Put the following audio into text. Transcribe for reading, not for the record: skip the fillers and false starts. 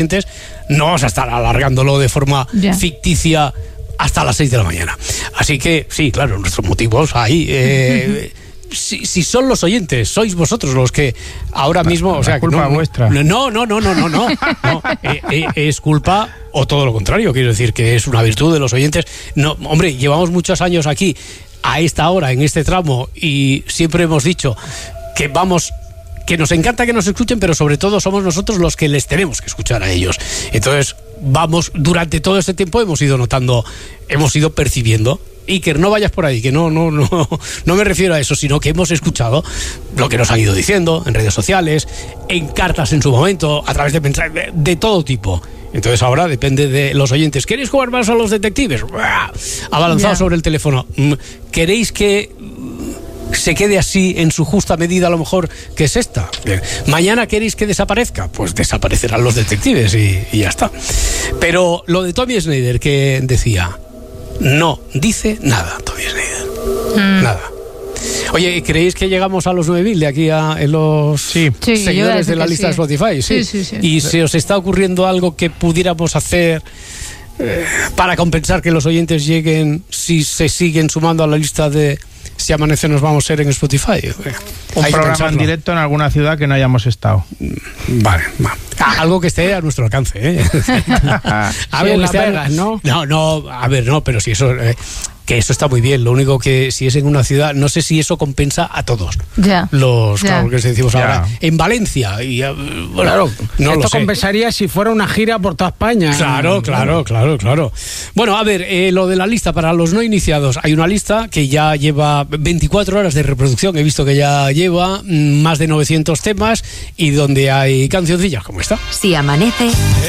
no vamos a estar alargándolo de forma ficticia hasta las 6 de la mañana. Así que, sí, claro, nuestros motivos ahí... Si son los oyentes, sois vosotros los que ahora mismo... O sea, culpa vuestra. No. Es culpa, o todo lo contrario, quiero decir que es una virtud de los oyentes. No, hombre, llevamos muchos años aquí, a esta hora, en este tramo, y siempre hemos dicho que nos encanta que nos escuchen, pero sobre todo somos nosotros los que les tenemos que escuchar a ellos. Entonces, durante todo este tiempo hemos ido notando, hemos ido percibiendo. Iker, no vayas por ahí, que no me refiero a eso, sino que hemos escuchado lo que nos han ido diciendo en redes sociales, en cartas en su momento, a través de mensajes de todo tipo. Entonces ahora depende de los oyentes. ¿Queréis jugar más a los detectives? Abalanzado sobre el teléfono. ¿Queréis que se quede así en su justa medida, a lo mejor, que es esta? Bien. ¿Mañana queréis que desaparezca? Pues desaparecerán los detectives y ya está. Pero lo de Tommy Schneider, que decía... No dice nada, Tommy Schneider. Nada. Oye, ¿creéis que llegamos a los 9.000 de aquí en los seguidores de la lista de Spotify? Sí. ¿Y se os está ocurriendo algo que pudiéramos hacer para compensar que los oyentes lleguen si se siguen sumando a la lista de Si Amanece Nos Vamos a ser en Spotify? Un programa en directo en alguna ciudad que no hayamos estado. Vale. Algo que esté a nuestro alcance, ¿eh? Algo que esté Vegas, ¿no? No, a ver, no, pero si eso... que eso está muy bien, lo único que si es en una ciudad, no sé si eso compensa a todos. Claro, que decimos ahora. En Valencia, claro, no esto lo sé. Compensaría si fuera una gira por toda España. Claro. Bueno, a ver, lo de la lista para los no iniciados, hay una lista que ya lleva 24 horas de reproducción, he visto que ya lleva más de 900 temas y donde hay cancioncillas como esta. Si amanece...